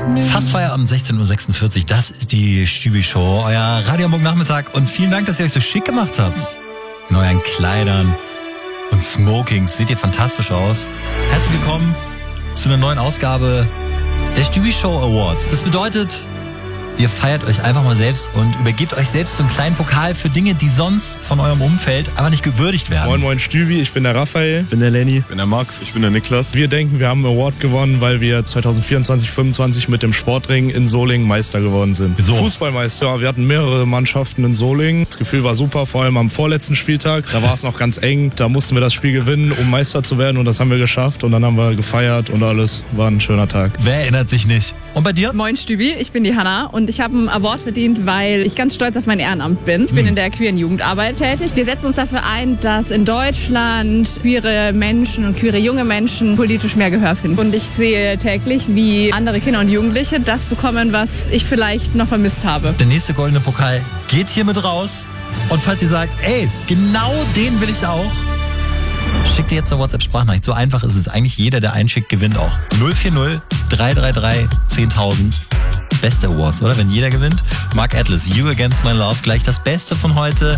Fast Feierabend, 16.46 Uhr, das ist die Stübi-Show, euer Radio Hamburg Nachmittag. Und vielen Dank, dass ihr euch so schick gemacht habt. In euren Kleidern und Smokings seht ihr fantastisch aus. Herzlich willkommen zu einer neuen Ausgabe der Stübi-Show Awards. Das bedeutet, ihr feiert euch einfach mal selbst und übergebt euch selbst so einen kleinen Pokal für Dinge, die sonst von eurem Umfeld aber nicht gewürdigt werden. Moin Moin Stübi, ich bin der Raphael. Ich bin der Lenny. Ich bin der Max, ich bin der Niklas. Wir denken, wir haben einen Award gewonnen, weil wir 2024/25 mit dem Sportring in Solingen Meister geworden sind. So. Fußballmeister, wir hatten mehrere Mannschaften in Solingen. Das Gefühl war super, vor allem am vorletzten Spieltag. Da war es noch ganz eng, da mussten wir das Spiel gewinnen, um Meister zu werden und das haben wir geschafft. Und dann haben wir gefeiert und alles. War ein schöner Tag. Wer erinnert sich nicht? Und bei dir? Moin Stübi, ich bin die Hanna und ich habe einen Award verdient, weil ich ganz stolz auf mein Ehrenamt bin. Ich bin in der queeren Jugendarbeit tätig. Wir setzen uns dafür ein, dass in Deutschland queere Menschen und queere junge Menschen politisch mehr Gehör finden. Und ich sehe täglich, wie andere Kinder und Jugendliche das bekommen, was ich vielleicht noch vermisst habe. Der nächste goldene Pokal geht hiermit raus. Und falls ihr sagt, ey, genau den will ich auch, schickt ihr jetzt eine WhatsApp-Sprachnachricht. So einfach ist es. Eigentlich jeder, der einschickt, gewinnt auch. 040 333 10.000. Beste Awards, oder? Wenn jeder gewinnt. Mark Atlas, You Against My Love. Gleich das Beste von heute.